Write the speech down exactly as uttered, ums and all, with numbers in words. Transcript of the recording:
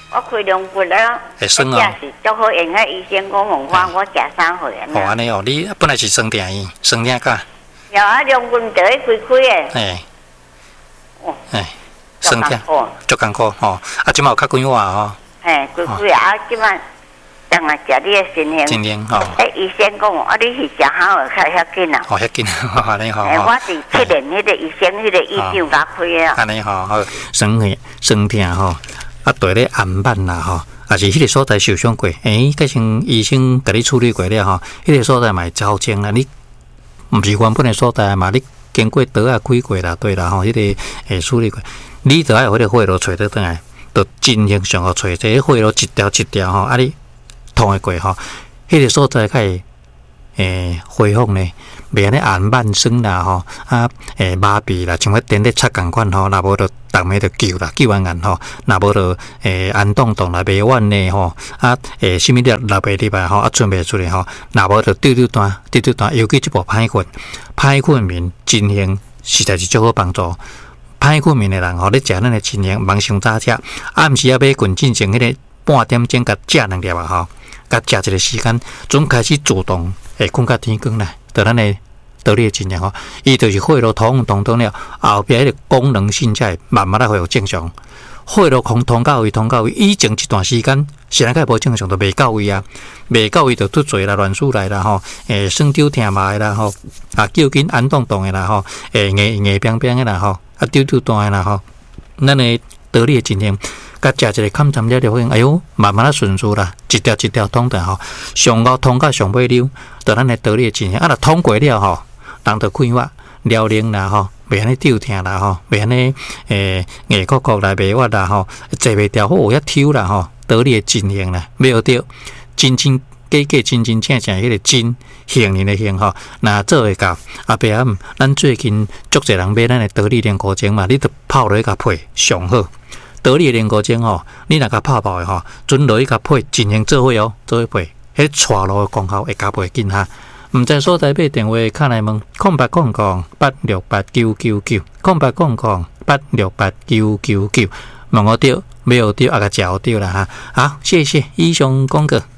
我开两骨了， 会酸哦。 是足好用个医生讲问我，我食三回啊。 哦，安尼哦，你本来是酸痛医，酸痛噶。 有啊，两骨就会开开诶。 哎。 哦。 哎，酸痛，足艰苦吼。啊，即马有较规划吼。 嘿，开开啊，即马当然食你诶新鲜。 新鲜吼。 诶，医生讲，啊，你是食好个较遐紧啊。 哦，遐紧，安尼吼。 诶，我是七年迄个医生，迄个医生甲开啊。 安尼吼，好，酸痛，酸痛吼。啊，对咧暗板啦吼，也是迄个所在受伤过，诶，改成医生甲你处理过了吼，迄个所在嘛会糟践啦，你毋是原本的所在嘛，你经过刀啊开过啦，对啦吼，迄个诶处理过，你着要有迄个血路找得倒来，着尽量上好找，这个血路一条一条吼，啊你通会过吼，迄个所在较会诶恢复呢。袂安尼暗板酸啦吼，啊诶麻痹啦，像迄电力插共款吼，若无着逐暝着救啦，救完眼吼，若无着诶安动动啦，袂稳呢吼，啊诶什物粒若袂入来吼，啊存袂出来吼，若无着丢丢单丢丢单，尤其即部歹困，歹困面真型实在是足好帮助。歹困面的人吼，你食咱的真型，茫伤早食，暗时啊买困进前迄个半点钟甲食两粒啊吼，甲食一个时间，准开始自动会困到天光来。就咱的得力的真型吼，伊就是血路通通通了，后壁迄个功能性才会慢慢来恢复正常。血路通通到位，通到位，以前一段时间，是咱个无正常，都未到位啊，未到位就突罪啦、乱数来啦吼，诶，酸丢疼麻的啦吼，啊，叫紧安动动的啦吼，诶，硬硬冰冰的啦吼，啊，丢丢断的啦吼，咱的得力的真型。甲食一个抗参了就发现，哎哟，慢慢啊顺序啦，一条一条通的吼，上高通到上尾溜，就咱的得力真型啊，若通过了吼，人就快活了灵啦吼，袂安尼丢疼啦吼，袂安尼诶硬骨骨来袂活啦吼，坐袂调好有遐抽啦吼，得力真型啦，没着真真假假真真正正迄个真幸运的幸吼，若做会到后壁啊，咱最近足侪人买咱的得力莲果精嘛，你着泡落去甲配上好。得力的莲果精吼，你若甲泡泡的吼，准落去甲配进行做伙哦，做伙配，迄带路的功效会加倍紧哈。毋知所在买电话卡来问，空八空空八六八九九九，空八空空八六八九九九，问我对，没有对，啊个找对啦哈。好，谢谢以上广告。